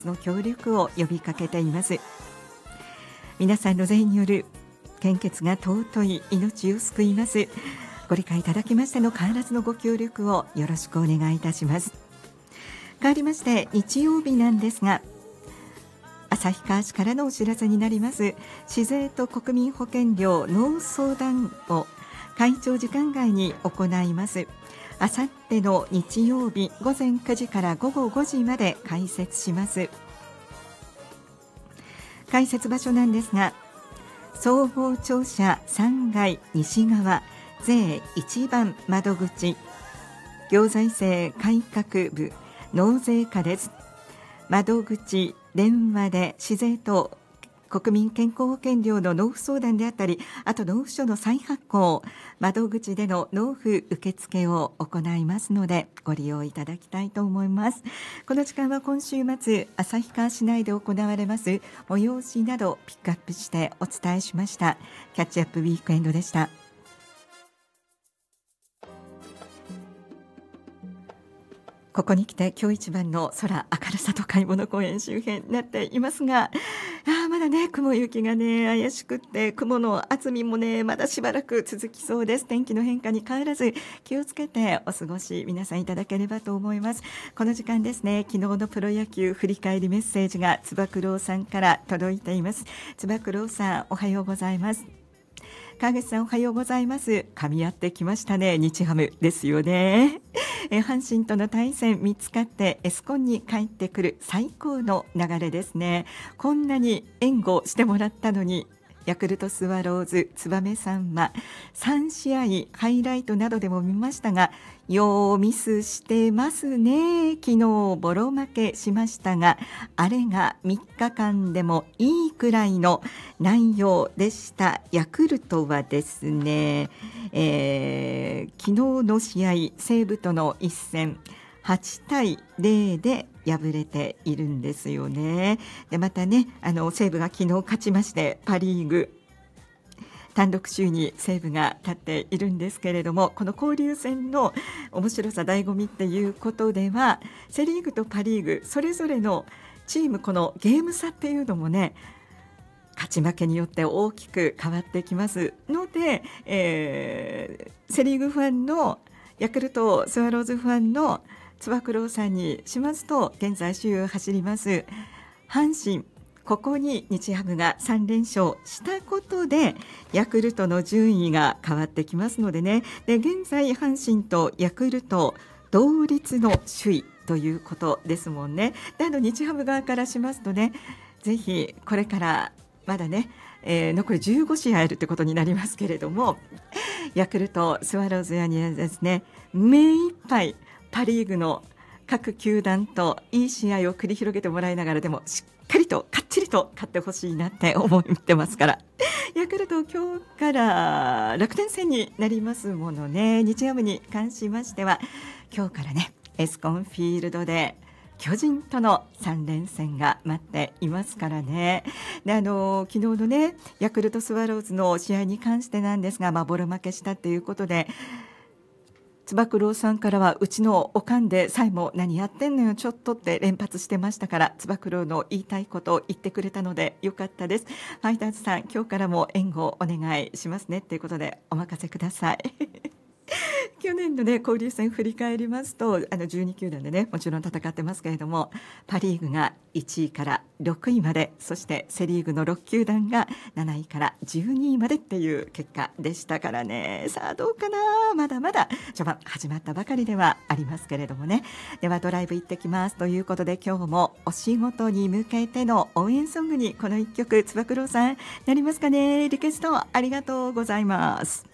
の協力を呼びかけています。皆さんの善による献血が尊い命を救います。ご理解いただきましての変わらずのご協力をよろしくお願いいたします。変わりまして日曜日なんですが、旭川市からのお知らせになります。市税と国民保険料納相談を会長時間外に行います。あさっての日曜日午前9時から午後5時まで開設します。開設場所なんですが、総合庁舎3階西側税1番窓口、行財政改革部納税課です。窓口電話で市税と国民健康保険料の納付相談であったり、あと納付書の再発行、窓口での納付受付を行いますのでご利用いただきたいと思います。この時間は今週末旭川市内で行われます催しなどピックアップしてお伝えしました。キャッチアップウィークエンドでした。ここに来て今日一番の空、明るさと買い物公園周辺になっていますが、まだね雲行きがね怪しくって、雲の厚みもねまだしばらく続きそうです。天気の変化に変わらず気をつけてお過ごし皆さんいただければと思います。この時間ですね、昨日のプロ野球振り返りメッセージがつば九郎さんから届いています。つば九郎さん、おはようございます。川口さん、おはようございます。噛み合ってきましたね。日ハムですよね。阪神との対戦見つかってエスコンに帰ってくる最高の流れですね。こんなに援護してもらったのに、ヤクルトスワローズ燕さんは3試合ハイライトなどでも見ましたが、ようミスしてますね。昨日ボロ負けしましたが、あれが3日間でもいいくらいの内容でした。ヤクルトはですね、昨日の試合西武との一戦8対0で敗れているんですよね。でまたね、西武が昨日勝ちまして、パリーグ単独首位に西武が立っているんですけれども、この交流戦の面白さ醍醐味っていうことでは、セリーグとパリーグそれぞれのチーム、このゲーム差っていうのもね、勝ち負けによって大きく変わってきますので、セリーグファンのヤクルトスワローズファンのつば九郎さんにしますと、現在首位を走ります阪神、ここに日ハムが3連勝したことでヤクルトの順位が変わってきますのでね。で現在阪神とヤクルト同率の首位ということですもんね。で日ハム側からしますとね、ぜひこれからまだね、残り15試合あるということになりますけれども、ヤクルトスワローズにはですね、目いっぱいパリーグの各球団といい試合を繰り広げてもらいながら、でもしっかりとかっちりと勝ってほしいなって思ってますから、ヤクルト今日から楽天戦になりますものね。日ハムに関しましては今日からね、エスコンフィールドで巨人との3連戦が待っていますからね。で昨日のねヤクルトスワローズの試合に関してなんですが、ボロ負けしたということで、つば九郎さんからはうちのおかんでさえも何やってんのよちょっとって連発してましたから、つば九郎の言いたいことを言ってくれたのでよかったです。ファイターズさん、今日からも援護お願いしますねということでお任せください。去年の、ね、交流戦振り返りますと、12球団でねもちろん戦ってますけれども、パリーグが1位から6位まで、そしてセリーグの6球団が7位から12位までっていう結果でしたからね。さあどうかな、まだまだ序盤始まったばかりではありますけれどもね。ではドライブ行ってきますということで、今日もお仕事に向けての応援ソングにこの1曲、つば九郎さんなりますかね。リクエストありがとうございます。